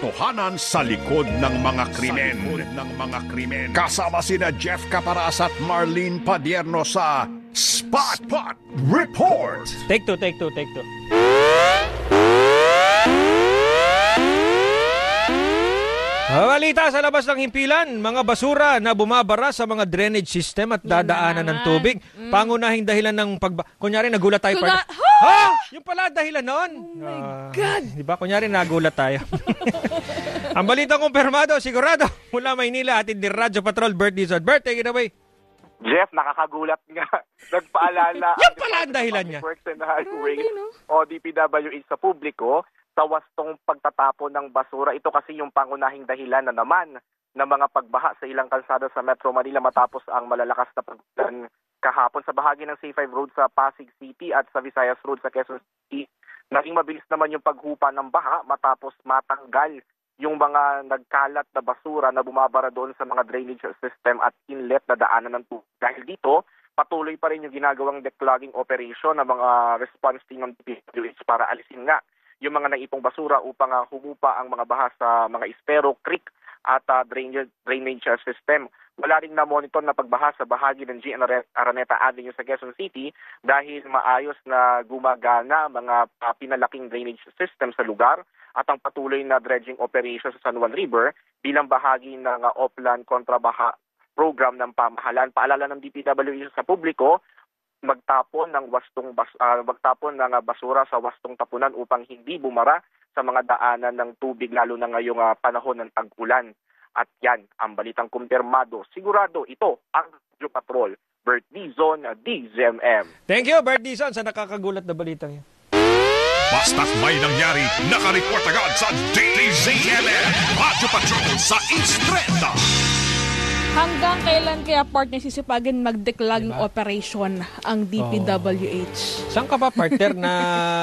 katotohanan sa likod ng mga krimen. Kasama sina Jeff Caparas at Marlene Padierno sa Spot Report. Take two. Balita sa labas ng himpilan, mga basura na bumabara sa mga drainage system at dadaanan ng tubig. Pangunahing dahilan ng kunyari nagulat tayo. Yung pala dahilan noon. Oh my God! Diba? Kunyari nagulat tayo. Ang balita kumpirmado, sigurado, mula Maynila, atin ni Radyo Patrol, Bert Dizon. Bert, take it away. Jeff, nakakagulat nga. Nagpaalala Yan pala ang dahilan niya. Works and Highways o DPWH sa publiko sa wastong pagtatapon ng basura. Ito kasi yung pangunahing dahilan na naman ng mga pagbaha sa ilang kalsada sa Metro Manila matapos ang malalakas na pagbulan kahapon sa bahagi ng C5 Road sa Pasig City at sa Visayas Road sa Quezon City. Naging mabilis naman yung paghupa ng baha matapos matanggal yung mga nagkalat na basura na bumabara doon sa mga drainage system at inlet na daanan ng tubig. Dahil dito, patuloy pa rin yung ginagawang declogging operation ng mga response team ng DPWH para alisin nga yung mga naipong basura upang humupa ang mga baha sa mga Espero Creek at drainage system. Wala rin na-monitor na pagbaha sa bahagi ng G. Araneta Avenue sa Quezon City dahil maayos na gumagana mga pinalaking drainage system sa lugar at ang patuloy na dredging operation sa San Juan River bilang bahagi ng Oplan Kontrabaha program ng pamahalaan. Paalala ng DPWH sa publiko, magtapon ng basura sa wastong tapunan upang hindi bumara sa mga daanan ng tubig lalo na ngayong panahon ng tag-ulan. At yan ang balitang kumpirmado. Sigurado ito ang Radyo Patrol. Bert Dizon, DZMM. Thank you, Bert Dizon, sa nakakagulat na balitang yan. Basta't may nangyari, nakareport agad sa DZMM. Radyo Patrol sa East 30. Hanggang kailan kaya partner sisipagin mag-declogging operation ang DPWH? Saan ka pa, partner, na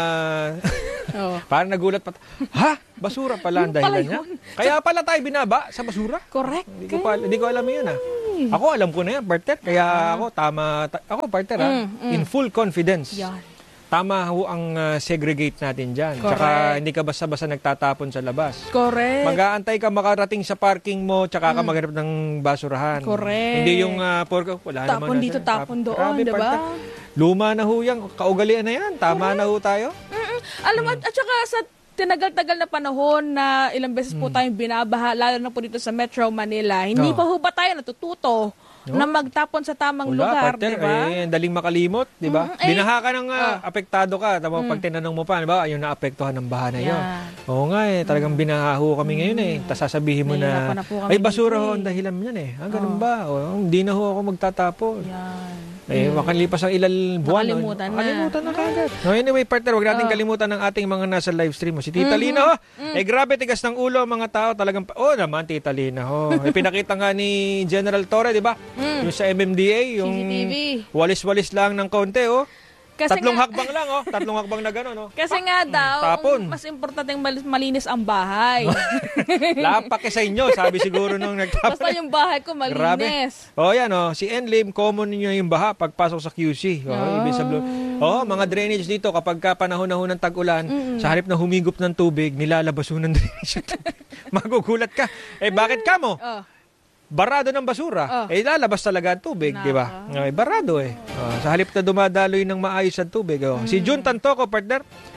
parang nagulat pa? Basura pala ang dahilan niya? Kaya pala tayo binaba sa basura? Correct. Hindi ko alam yun. Ako alam ko na yan, partner. Kaya ako, partner, in full confidence. Yan. Tama ho ang segregate natin dyan. Tsaka hindi ka basta-basta nagtatapon sa labas. Correct. Mag-aantay ka makarating sa parking mo, tsaka ka maghanap ng basurahan. Correct. Hindi yung wala tapon naman dito, tapon doon, Grabe, diba? partner. Luma na ho yan. Kaugalian na yan. Tama na ho tayo. Alam mo, at saka sa tinagal-tagal na panahon na ilang beses po tayong binabaha, lalo na po dito sa Metro Manila, hindi pa ho ba tayo natututo na magtapon sa tamang lugar, partner, di ba? Daling makalimot, di ba? Binaha ka ng apektado ka, tapos pag tinanong mo pa, di ba, yung naapektuhan ng baha na yun. Oo nga talagang binahaho kami ngayon Tapos sasabihin mo na, ay basura ho ang dahilan mo yan ganun ba? Hindi na ho ako magtatapon. Yan. Makalipas ang ilang buwan. Nakalimutan na kagad. No, anyway, partner, huwag natin kalimutan ng ating mga nasa live stream. Si Tita Lina, grabe, tigas ng ulo ang mga tao. Talagang, naman, Tita Lina, pinakita nga ni General Torre, di ba? Yung sa MMDA, yung CCTV. walis-walis lang ng konti, Kasi tatlong hakbang lang, tatlong hakbang na gano'n, Kasi nga daw, tapon. mas importante malinis ang bahay. Lapake sa inyo, sabi siguro nung nagtapon. Basta yung bahay ko malinis. Grabe. Yan, si Enlim, common niyo yung baha pagpasok sa QC. Ibig sabihin, mga drainage dito, kapag panahon-nahon ng tag-ulan, sa harip na humigop ng tubig, nilalabas ng drainage. Magugulat ka. Bakit ka mo? Barado ng basura. Lalabas talaga ang tubig, di ba? Barado sa halip na dumadaloy ng maayos ang tubig. Si Jun Tantoco, partner,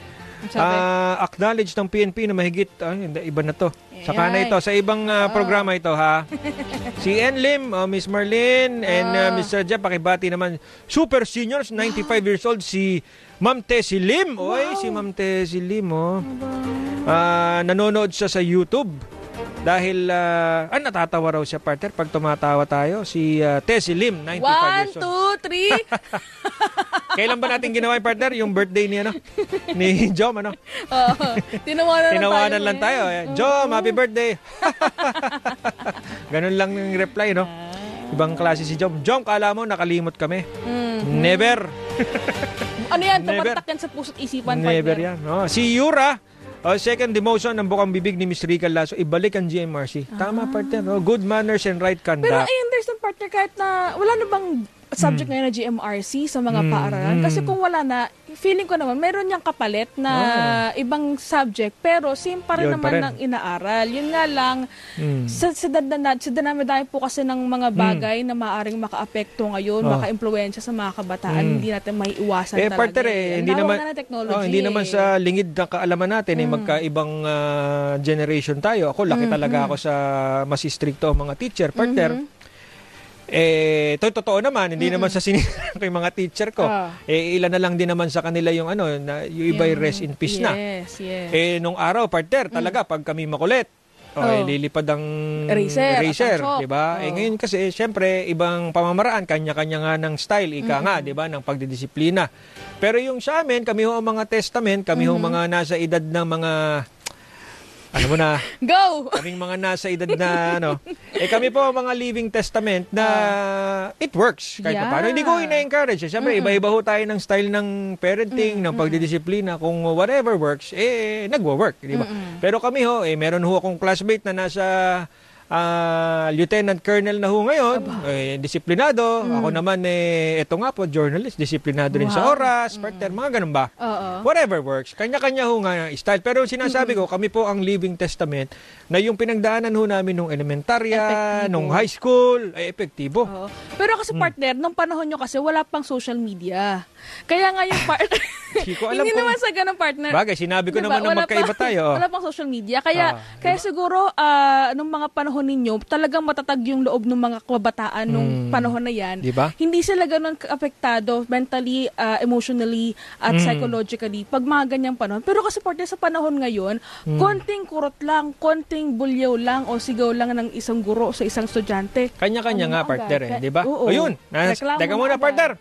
acknowledge ng PNP na mahigit, iba na to. Saka na ito, sa ibang programa ito, ha? Si Enlim, Miss Marlene, and Mr. Jeff, pakibati naman. Super seniors, 95 years old, si Ma'am Tessie Lim. Si Ma'am Tessie Lim, nanonood siya sa YouTube. Dahil, natatawa raw siya, partner, pag tumatawa tayo. Si Tessie Lim, 95 years old. 1, 2, 3. Kailan ba natin ginawa yung partner? Yung birthday ni Jom, Tinawanan lang tayo. Jom, happy birthday. Ganun lang yung reply, no? Ibang klase si Jom. Jom, kala mo, nakalimot kami. Never. Ano yan? Tumatak yan sa puso't isipan, partner. Never yan. Si Yura, second demotion ng bukang bibig ni Ms. Rica Lasso, ibalik ang GMRC. Tama, partner. Good manners and right conduct. Pero I understand, partner, kahit na wala na bang subject ngayon na GMRC sa mga paaralan? Kasi kung wala na, feeling ko naman, meron niyang kapalit na ibang subject, pero same pa rin Yun pa naman rin. ng inaaral. Yun nga lang, sa dinami-dami po kasi ng mga bagay na maaaring makaapekto ngayon, maka-impluwensya sa mga kabataan, hindi natin may iwasan talaga. Partner, Ang hindi lawak naman, na ng technology. hindi naman sa lingid ng kaalaman natin, magkaibang generation tayo. Ako, laki talaga ako sa mas stricto ang mga teacher, partner. Ito totoo naman, hindi naman sa sinirang ko yung mga teacher ko. Ilan na lang din naman sa kanila yung yung iba rest in peace na. Yes. Nung araw, partner, talaga, pag kami makulit, lilipad ang eraser, di ba? Ngayon kasi, syempre, ibang pamamaraan, kanya-kanya nga ng style, ika nga, di ba, ng pagdidisiplina. Pero yung sa amin, kami ho ang mga testament, kami ho mga nasa edad ng mga ano mo na? Go! Kaming mga nasa edad na kami po mga living testament na it works kahit paano. Hindi ko ina-encourage. Siyempre, iba-iba ho tayo ng style ng parenting, ng pagdidisiplina. Kung whatever works, nagwo-work. Di ba? Pero kami ho, meron ho akong classmate na nasa lieutenant colonel na ho ngayon, disiplinado. Ako naman, ito nga po, journalist, disiplinado rin sa oras, partner, mga ganun ba? Whatever works. Kanya-kanya ho nga style. Pero sinasabi ko, kami po ang living testament na yung pinagdaanan ho namin nung elementarya, nung high school, ay epektibo. Pero kasi partner, nung panahon nyo kasi wala pang social media. Kaya nga yung partner, hindi naman sa ganun partner. Bagay, sinabi ko naman na magkaiba tayo. Wala pang social media. Kaya siguro, nung mga panahon ninyo, talagang matatag yung loob ng mga kabataan nung panahon na yan. Diba? Hindi sila ganun apektado mentally, emotionally, at psychologically pag mga ganyang panahon. Pero kasi partner sa panahon ngayon, konting kurot lang, konting bulyaw lang o sigaw lang ng isang guro sa isang estudyante. Kanya-kanya nga partner, di ba? O yun, teka muna partner.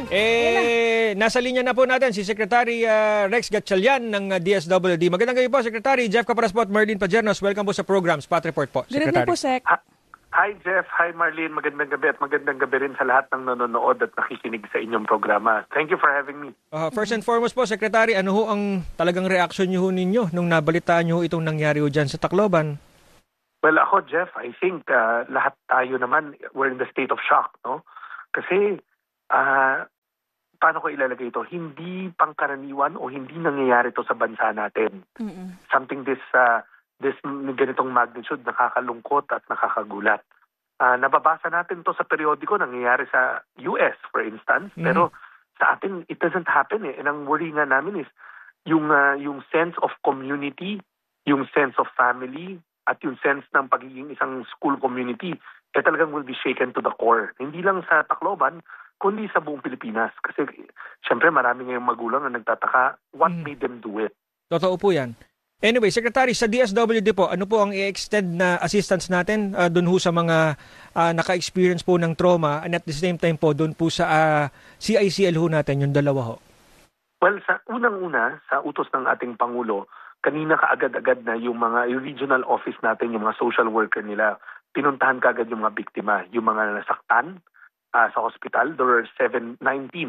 Nasa linya na po natin si Secretary Rex Gatchalian ng DSWD. Magandang gabi po, Secretary Jeff Caparas po at Marlene Padiernos. Welcome po sa program Spot Report po, Secretary. Good evening po, Sec. Hi Jeff, hi Marlene. Magandang gabi at magandang gabi rin sa lahat ng nanonood at nakikinig sa inyong programa. Thank you for having me. First and foremost po, Secretary, ano ho ang talagang reaction niyo ninyo nung nabalitaan niyo itong nangyari ho dyan sa Tacloban? Well, ako Jeff, I think lahat tayo naman, we're in the state of shock, no? Kasi paano ko ilalagay ito? Hindi pangkaraniwan o hindi nangyayari ito sa bansa natin. Something this ganitong magnitude, nakakalungkot at nakakagulat. Nababasa natin to sa periodiko, nangyayari sa US, for instance. Pero sa atin, it doesn't happen eh. And ang worry nga namin is yung sense of community, yung sense of family, at yung sense ng pagiging isang school community, talagang will be shaken to the core. Hindi lang sa Tacloban, kundi sa buong Pilipinas. Kasi syempre marami ngayong magulang na nagtataka what made them do it. Totoo po yan. Anyway, Secretary, sa DSWD po, ano po ang i-extend na assistance natin doon ho sa mga naka-experience po ng trauma and at the same time po doon po sa CICL ho natin, yung dalawa ho? Well, sa unang-una, sa utos ng ating Pangulo, kanina kaagad-agad na yung regional office natin, yung mga social worker nila, pinuntahan kaagad yung mga biktima, yung mga nasaktan sa hospital. There were 19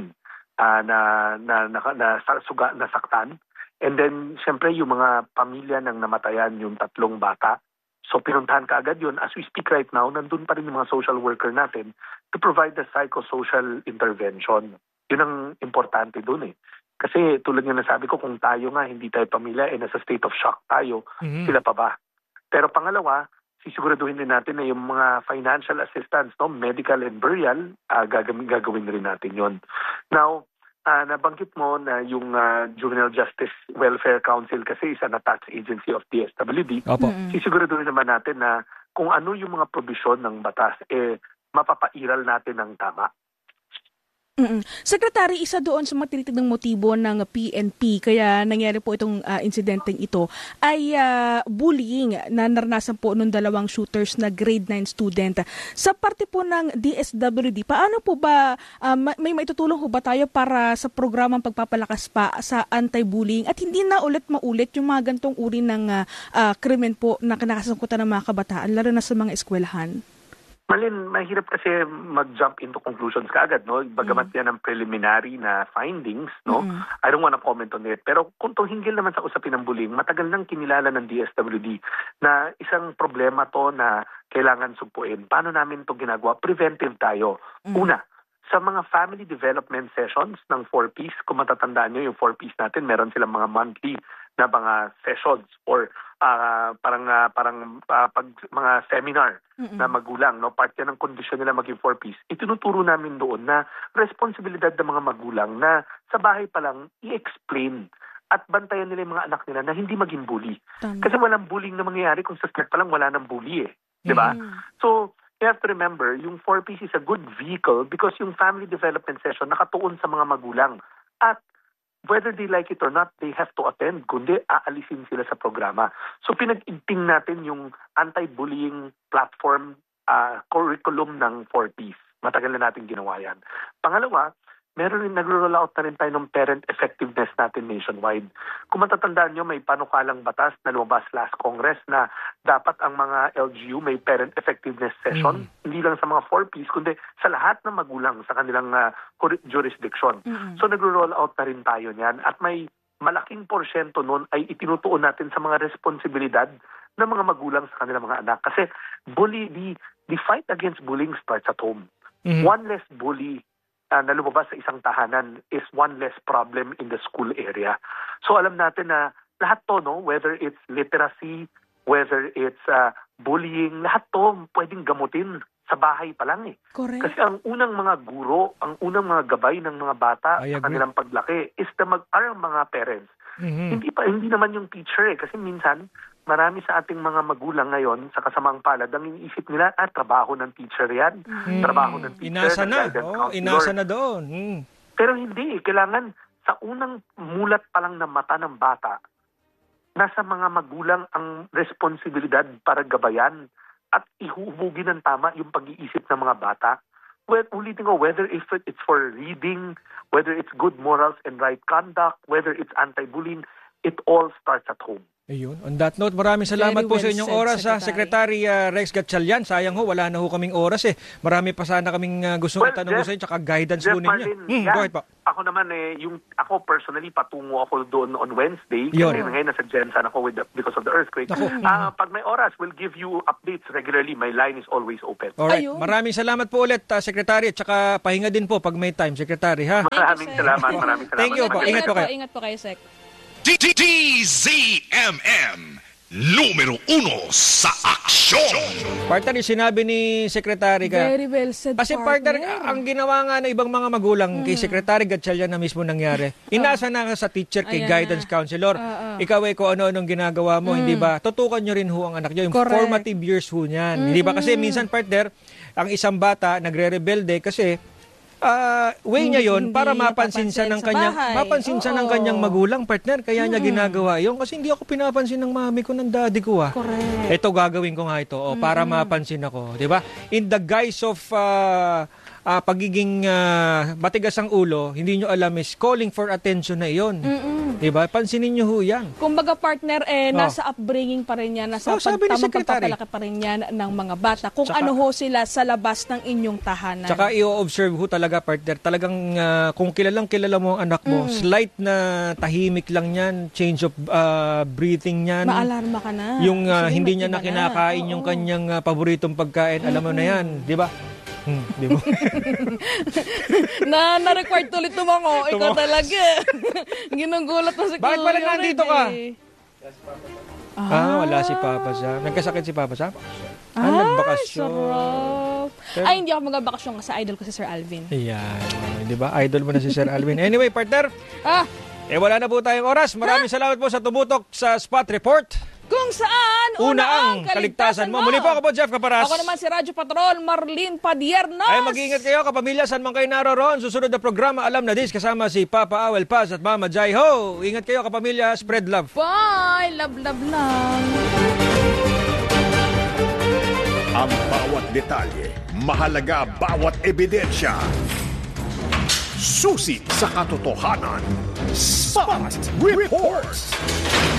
nasaktan. And then, syempre, yung mga pamilya ng namatayan, yung 3 bata. So, pinuntahan kaagad yun. As we speak right now, nandun pa rin yung mga social worker natin to provide the psychosocial intervention. Yun ang importante dun eh. Kasi tulad nga nasabi ko, kung tayo nga, hindi tayo pamilya, nasa state of shock tayo, sila pa ba? Pero pangalawa, sisiguraduhin din natin na yung mga financial assistance, medical and burial, gagawin rin natin yon. Now, nabanggit mo na yung Juvenile Justice Welfare Council kasi is an attached agency of DSWD. Sisiguraduhin naman natin na kung ano yung mga probisyon ng batas, mapapairal natin ng tama. Secretary, isa doon sa mga tinitignan motibo ng PNP, kaya nangyari po itong insidenteng ito, ay bullying na naranasan po nung 2 shooters na grade 9 student. Sa parte po ng DSWD, paano po ba, may maitutulong po ba tayo para sa programang pagpapalakas pa sa anti-bullying at hindi na maulit yung mga gantong uri ng krimen po na kinakasangkutan ng mga kabataan, lalo na sa mga eskwelahan? Malin, mahirap kasi mag-jump into conclusions kaagad, no? Bagamat yan ang preliminary na findings, no? I don't wanna comment on it. Pero kung hinggil naman sa usapin ng bullying, matagal nang kinilala ng DSWD na isang problema to na kailangan sumpuin. Paano namin to ginagawa? Preventive tayo. Una, Sa mga family development sessions ng 4Ps, kung matatandaan nyo yung 4Ps natin, meron silang mga monthly na mga sessions or mga seminar na magulang, no? Part yan ng kondisyon nila maging 4Ps. Itinuturo namin doon na responsibilidad ng mga magulang na sa bahay pa lang i-explain at bantayan nila yung mga anak nila na hindi maging bully. Kasi walang bullying na mangyayari kung sa start pa lang wala nang bully eh. Diba? So, you have to remember, yung 4Ps is a good vehicle because yung family development session nakatuon sa mga magulang. At whether they like it or not, they have to attend. Kundi, aalisin sila sa programa. So, pinag-igting natin yung anti-bullying platform curriculum ng 4Ps. Matagal na natin ginawa yan. Pangalawa, meron rin nagro-roll out na rin tayo ng parent effectiveness natin nationwide. Kung matatandaan nyo, may panukalang batas na lumabas last Congress na dapat ang mga LGU may parent effectiveness session, hindi lang sa mga 4Ps, kundi sa lahat ng magulang sa kanilang jurisdiction. So nagro-roll out na rin tayo niyan at may malaking porsyento nun ay itinutuon natin sa mga responsibilidad ng mga magulang sa kanilang mga anak. Kasi the fight against bullying starts at home. One less bully na lumabas sa isang tahanan is one less problem in the school area. So alam natin na lahat to, no? Whether it's literacy, whether it's bullying, lahat to pwedeng gamutin sa bahay pa lang eh. Correct. Kasi ang unang mga guro, ang unang mga gabay ng mga bata sa kanilang paglaki is ang mga parents. Hindi naman yung teacher eh. Kasi minsan, marami sa ating mga magulang ngayon sa kasamang palad, ang iniisip nila, trabaho ng teacher yan. Trabaho ng teacher. Inasa na doon. Pero hindi. Kailangan sa unang mulat pa lang ng mata ng bata, nasa mga magulang ang responsibilidad para gabayan at ihuhubugin ng tama yung pag-iisip ng mga bata. Ulitin ko, whether it's for reading, whether it's good morals and right conduct, whether it's anti-bullying, it all starts at home. Ayun. On that note, maraming salamat po sa inyong oras, Secretary Rex Gatchalian. Sayang ho, wala na ho kaming oras eh. Marami pa sana kaming gustong itanong sa inyo, tsaka guidance po ninyo. Go ahead po. Ako naman ako personally patungo ako doon on Wednesday. Kasi ngayon nasa Jensan ako because of the earthquake. Pag may oras, we'll give you updates regularly. My line is always open. Alright. Maraming salamat po ulit, Secretary. Tsaka pahinga din po pag may time, Secretary. Ha? Maraming salamat. Thank you po. Ingat po kayo. Ingat po kayo, Sec. DZMM numero 1 sa aksyon. Partner, yung sinabi ni Secretary ka. Very well said, Kasi partner, ang ginawa nga ng ibang mga magulang kay Secretary Gatchalian na mismo nangyari. Inasa na sa teacher kay guidance counselor. Ikaw ay kung ano-anong ginagawa mo, hindi ba? Tutukan nyo rin ho ang anak nyo. Yung formative years ho niyan. Hindi ba? Kasi minsan partner, ang isang bata nagre-rebelde kasi way niya yon para mapansin siya ng kanyang magulang, partner, kaya niya ginagawa yon kasi hindi ako pinapansin ng mami ko, ng daddy ko. Correct. Ito gagawin ko nga ito para mapansin ako, 'di ba? In the guise of pagiging matigas ang ulo, hindi nyo alam is calling for attention na iyon. Diba? Pansinin nyo ho yan. Kumbaga partner, nasa upbringing pa rin yan, nasa tamang pagpapalaki pa rin yan ng mga bata. Kung tsaka, ano ho sila sa labas ng inyong tahanan. Tsaka i-observe ho talaga partner, talagang kung kilala mo ang anak mo, slight na tahimik lang yan, change of breathing yan. Maalarma ka na. Yung hindi niya na kinakain yung kanyang paboritong pagkain, alam mo na yan, di ba? Di ba? Na-required tuloy tumango. Ikaw talaga. Ginugulat mo si Kuya. Bakit pala nandito ka? Wala si Papa Sam. Nagkasakit si Papa Sam? Nagbakasyon. Sarap. Hindi ako magbakasyon kasi idol ko si Sir Alvin. Ayan. Di ba? Idol mo na si Sir Alvin. Anyway, partner. Wala na po tayong oras. Maraming salamat po sa tumutok sa Spot Report. Kung saan una ang kaligtasan mo. Muli po ako po, Jeff Caparas. Ako naman si Radyo Patrol, Marlene Padiernos. Ay, mag-iingat kayo, kapamilya, saan man kayo naroon. Susunod na programa, Alam na Dis, kasama si Papa Awel Paz at Mama Jai Ho. Ingat kayo, kapamilya, spread love. Bye! Love, love, love. Ang bawat detalye, mahalaga bawat ebidensya. Susi sa katotohanan. Spot Reports.